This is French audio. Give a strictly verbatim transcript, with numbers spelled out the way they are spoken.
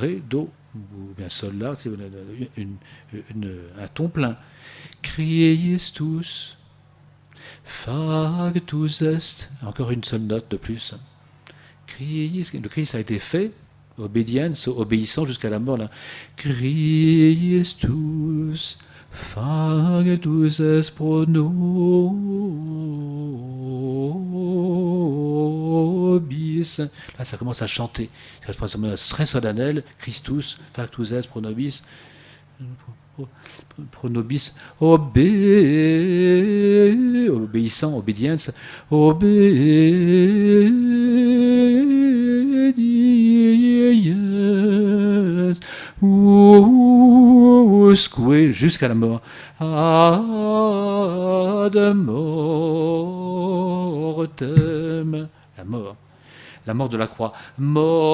ré, do, ou bien sol, la, c'est une, une, une, un ton plein. Criez tous, factus est, encore une seule note de plus. Criez, le cri ça a été fait, obedience, obéissant jusqu'à la mort là. Criez tous, factus est pro nobis. Là ça commence à chanter. Ça se passe très solennel. Christus, factus est pro nobis. Pro nobis, obé, obéissant, obedience, obédience, usque, jusqu'à la mort, ad mortem, la mort, la mort de la croix, mort.